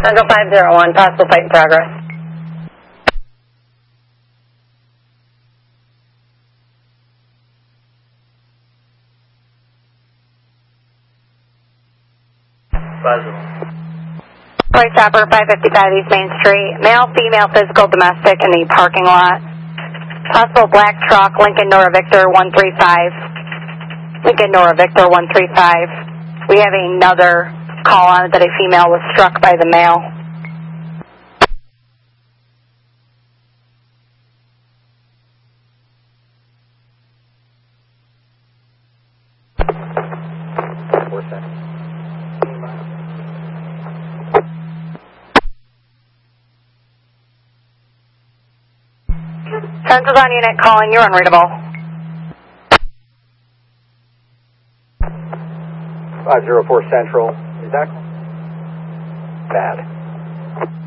Tango 501, possible fight in progress. Roy Chopper, 555 East Main Street. Male, female, physical, domestic in the parking lot. Possible black truck, Lincoln Nora Victor 135. Lincoln Nora Victor 135. We have another call on it that a female was struck by the male. Census on unit calling, you're unreadable. 504 Central, is that bad?